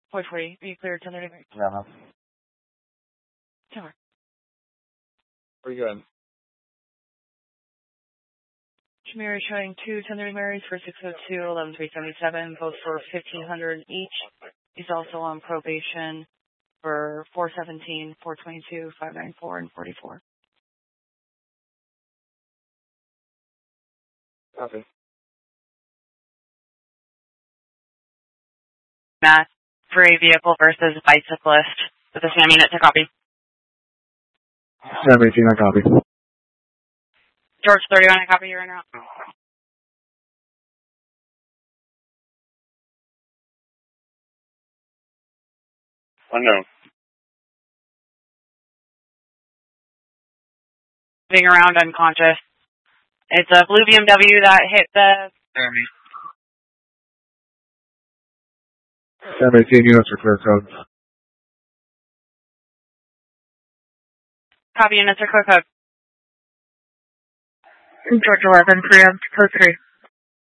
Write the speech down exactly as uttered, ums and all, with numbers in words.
four forty, are you cleared ten thirty Mary? Yeah, no. Tower. Where you going? Mary showing two ten thirty Marys for six oh two, eleven three seventy-seven, both for fifteen hundred each. He's also on probation for four seventeen, four twenty-two, five ninety-four, and forty-four. Copy. Matt, for a vehicle versus bicyclist with the SAM unit to copy. Sam eighteen, I copy. George thirty-one, I copy you right now. Unknown. Moving around unconscious. It's a blue B M W that hit the... Sam eighteen units are clear code. Copy units are clear code. George eleven, preempt, code three.